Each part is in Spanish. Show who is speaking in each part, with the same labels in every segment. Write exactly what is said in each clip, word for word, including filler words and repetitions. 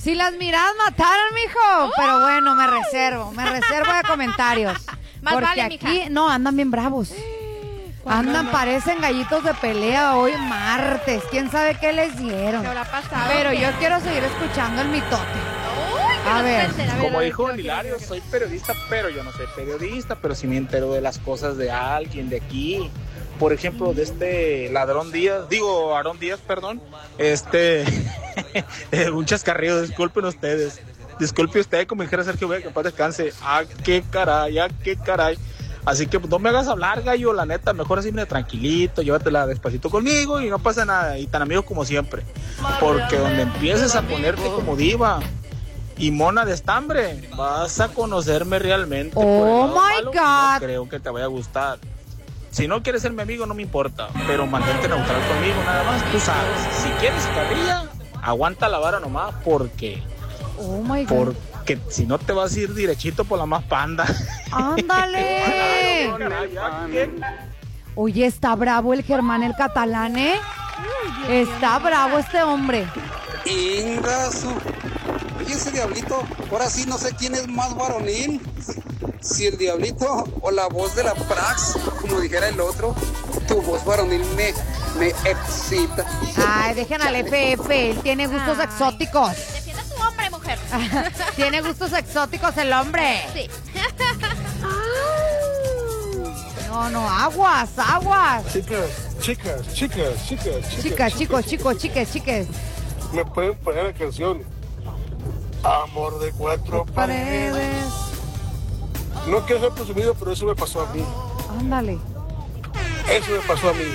Speaker 1: Si las miradas mataran, mijo. Pero bueno, me reservo, me reservo de comentarios.
Speaker 2: Más
Speaker 1: porque
Speaker 2: vale,
Speaker 1: aquí,
Speaker 2: mija.
Speaker 1: no, andan bien bravos. Andan,
Speaker 2: no?
Speaker 1: parecen gallitos de pelea hoy martes. ¿Quién sabe qué les dieron?
Speaker 2: ¿Qué habrá pasado?
Speaker 1: Pero
Speaker 2: ¿Qué?
Speaker 1: yo quiero seguir escuchando el mitote.
Speaker 2: Uy, que
Speaker 1: A
Speaker 2: nos
Speaker 1: ver,
Speaker 2: cuenten, a ver,
Speaker 3: Como
Speaker 2: a ver,
Speaker 3: dijo
Speaker 2: quiero,
Speaker 3: Don
Speaker 2: quiero,
Speaker 3: Hilario,
Speaker 2: quiero.
Speaker 3: soy periodista, pero yo no soy periodista, pero sí me entero de las cosas de alguien de aquí. Por ejemplo, de este ladrón Díaz, digo, Aarón Díaz, perdón, este, eh, un chascarrillo, disculpen ustedes, disculpe usted, como dijera Sergio Vega, que en paz descanse, ah, qué caray, ah, qué caray. Así que pues, no me hagas hablar, gallo, la neta, mejor así me tranquilito, llévatela despacito conmigo y no pasa nada, y tan amigos como siempre. Porque donde empieces a ponerte como diva y mona de estambre, vas a conocerme realmente.
Speaker 1: Oh,
Speaker 3: por el lado
Speaker 1: my
Speaker 3: malo, y
Speaker 1: God.
Speaker 3: no creo que te vaya a gustar. Si no quieres ser mi amigo, no me importa, pero mantente neutral conmigo, nada más, tú sabes. Si quieres carrilla, aguanta la vara nomás, porque,
Speaker 1: Oh my God.
Speaker 3: porque si no te vas a ir derechito por la más panda.
Speaker 1: ¡Ándale! Oye, está bravo el Germán, el catalán, ¿eh? Está bravo este hombre.
Speaker 4: Ingasu. Oye, ese diablito, ahora sí no sé quién es más varonil. Si el diablito o la voz de la Prax, como dijera el otro. Tu voz varonil me, me excita.
Speaker 1: Ay, dejen al F F, él tiene gustos
Speaker 2: Ay.
Speaker 1: exóticos.
Speaker 2: Defienda a su hombre, mujer.
Speaker 1: Tiene gustos exóticos el hombre.
Speaker 2: Sí.
Speaker 1: No, no, aguas, aguas.
Speaker 5: Chicas, chicas, chicas, chicas,
Speaker 1: Chicas, chicos, chicos, chiques, chiques.
Speaker 5: ¿Me pueden poner la canción? Amor de cuatro paredes.
Speaker 1: Paredes.
Speaker 5: No quiero ser presumido, pero eso me pasó a mí.
Speaker 1: Ándale.
Speaker 5: Eso me pasó a mí.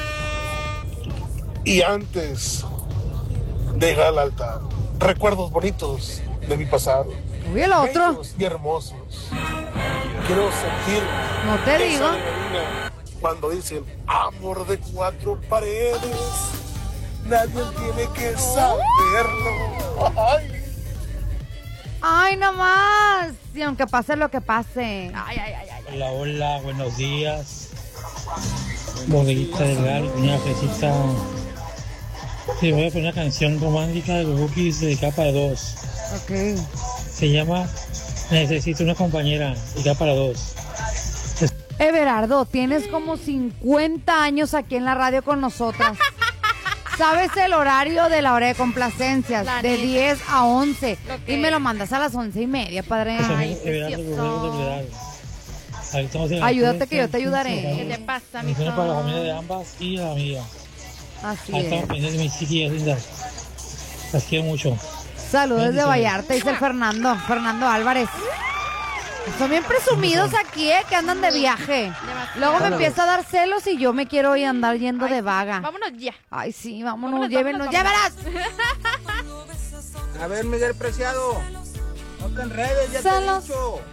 Speaker 5: Y antes de llegar al altar, recuerdos bonitos de mi pasado.
Speaker 1: Uy, el otro.
Speaker 5: Bellos y hermosos. Quiero sentir
Speaker 1: No te
Speaker 5: esa
Speaker 1: digo.
Speaker 5: adrenalina cuando dicen amor de cuatro paredes. Nadie tiene que saberlo. Ay.
Speaker 1: Ay, no más. Y aunque pase lo que pase.
Speaker 2: Ay, ay, ay, ay.
Speaker 6: Hola, hola, buenos días. Bodeguita del Gal, una fresita. Sí, voy a poner una canción romántica de los Bookies dedicada para dos.
Speaker 1: Ok.
Speaker 6: Se llama Necesito una compañera, dedicada para dos.
Speaker 1: Everardo, tienes como cincuenta años aquí en la radio con nosotras. ¿Sabes el horario de la hora de complacencias?
Speaker 2: La
Speaker 1: De
Speaker 2: neta.
Speaker 1: diez a once.
Speaker 2: Lo
Speaker 1: Y
Speaker 2: que
Speaker 1: me lo
Speaker 2: es.
Speaker 1: mandas a las once y media, padre.
Speaker 6: Pues,
Speaker 2: Ay,
Speaker 6: Everardo,
Speaker 2: precioso.
Speaker 6: Rodrigo de Vidal. Ahí estamos en la
Speaker 1: Ayúdate que yo te
Speaker 6: fiesta,
Speaker 1: ayudaré.
Speaker 2: ¿Qué te pasa,
Speaker 6: bendiciones para la familia de
Speaker 2: mijo?
Speaker 6: ambas y la mía.
Speaker 1: Así
Speaker 6: Ahí estamos
Speaker 1: es.
Speaker 6: pendientes de mis chiquillas lindas. Las quiero mucho.
Speaker 1: Saludos desde
Speaker 6: Bendiciones.
Speaker 1: Vallarta, dice el Fernando. Fernando Álvarez. Son bien presumidos aquí, ¿eh? Que andan de viaje.
Speaker 2: Demasiado.
Speaker 1: Luego me empieza a dar celos y yo me quiero ir a andar yendo
Speaker 2: Ay,
Speaker 1: de
Speaker 2: sí.
Speaker 1: vaga.
Speaker 2: Vámonos ya.
Speaker 1: Ay, sí, vámonos,
Speaker 2: Vámonos,
Speaker 1: llévenos,
Speaker 2: vámonos,
Speaker 1: llévenos.
Speaker 3: A ver, Miguel Preciado, no te enredes, ya te he
Speaker 1: Celos.
Speaker 3: dicho.